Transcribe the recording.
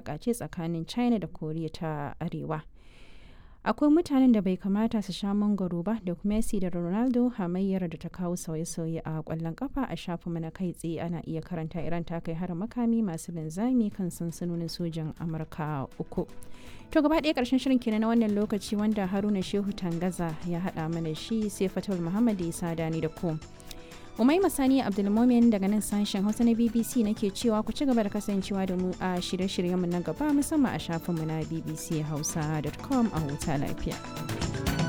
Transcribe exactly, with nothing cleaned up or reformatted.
alaƙa ce tsakanin China da Koriya ta Arewa. Akwai mutanen da bai kamata su sha mangwaro ba da Messi da Ronaldo hamayyar da ta kawo sauye-sauye a ƙwallon ƙafa a shafinmu na kai tsaye ana iya karanta Iran ta kai harin makami masu linzami kan sansanonin sojan Amurka uku. To gaba ɗaya ƙarshen shirin kenan na wannan lokaci wanda Haruna Shehu Tangaza ya haɗa mana shi sai Fatul Muhammad Isa Dani da ku. Umaima Sani Abdulmumin daga nan sashen Hausa na B B C nake cewa ku ci gaba da kasancewa da mu a shirye-shiryenmu na gaba musamman a shafinmu na b b c hausa dot com a huta lafiya.